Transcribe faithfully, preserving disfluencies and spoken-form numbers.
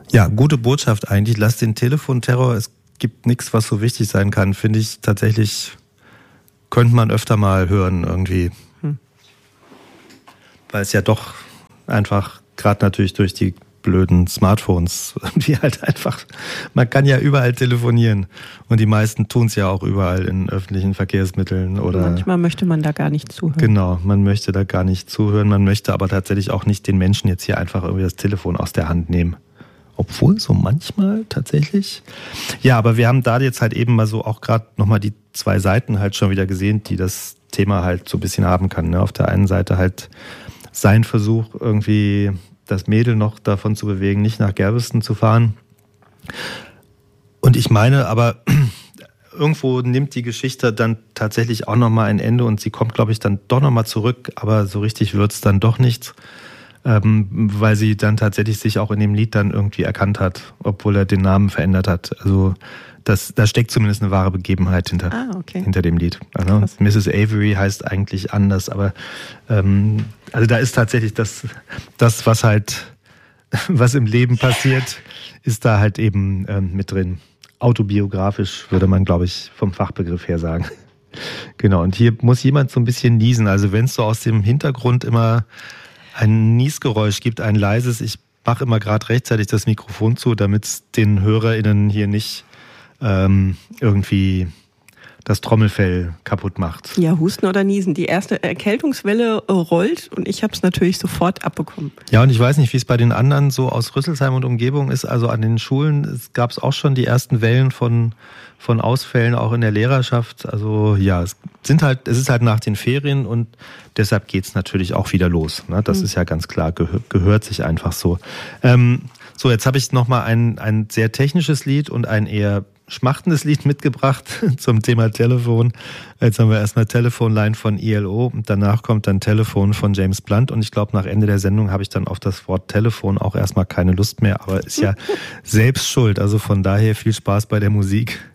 Ja, gute Botschaft eigentlich. Lass den Telefonterror, es gibt nichts, was so wichtig sein kann, finde ich tatsächlich, könnte man öfter mal hören irgendwie. Hm. Weil es ja doch einfach, gerade natürlich durch die blöden Smartphones, irgendwie halt einfach, man kann ja überall telefonieren und die meisten tun es ja auch überall in öffentlichen Verkehrsmitteln. Oder manchmal möchte man da gar nicht zuhören. Genau, man möchte da gar nicht zuhören, man möchte aber tatsächlich auch nicht den Menschen jetzt hier einfach irgendwie das Telefon aus der Hand nehmen. Obwohl, so manchmal tatsächlich. Ja, aber wir haben da jetzt halt eben mal so auch gerade nochmal die zwei Seiten halt schon wieder gesehen, die das Thema halt so ein bisschen haben kann. Ne? Auf der einen Seite halt sein Versuch, irgendwie das Mädel noch davon zu bewegen, nicht nach Gerveston zu fahren. Und ich meine, aber irgendwo nimmt die Geschichte dann tatsächlich auch nochmal ein Ende und sie kommt, glaube ich, dann doch nochmal zurück, aber so richtig wird es dann doch nichts. Ähm, weil sie dann tatsächlich sich auch in dem Lied dann irgendwie erkannt hat, obwohl er den Namen verändert hat. Also das, da steckt zumindest eine wahre Begebenheit hinter, ah, okay. hinter dem Lied. Also Misses Avery heißt eigentlich anders, aber ähm, also da ist tatsächlich das, das, was halt, was im Leben passiert, ist da halt eben ähm, mit drin. Autobiografisch würde man, glaube ich, vom Fachbegriff her sagen. Genau, und hier muss jemand so ein bisschen niesen. Also wenn es so aus dem Hintergrund immer ein Niesgeräusch gibt, ein leises, ich mache immer gerade rechtzeitig das Mikrofon zu, damit es den HörerInnen hier nicht ähm, irgendwie das Trommelfell kaputt macht. Ja, Husten oder Niesen. Die erste Erkältungswelle rollt und ich habe es natürlich sofort abbekommen. Ja, und ich weiß nicht, wie es bei den anderen so aus Rüsselsheim und Umgebung ist. Also an den Schulen gab es auch schon die ersten Wellen von, von Ausfällen, auch in der Lehrerschaft. Also ja, es sind halt, es ist halt nach den Ferien und deshalb geht es natürlich auch wieder los. Ne? Das mhm. ist ja ganz klar, gehör, gehört sich einfach so. Ähm, so, jetzt habe ich nochmal ein, ein sehr technisches Lied und ein eher schmachtendes Lied mitgebracht zum Thema Telefon. Jetzt haben wir erstmal Telephone-Line von I L O und danach kommt dann Telefon von James Blunt und ich glaube, nach Ende der Sendung habe ich dann auf das Wort Telefon auch erstmal keine Lust mehr, aber ist ja selbst schuld. Also von daher viel Spaß bei der Musik.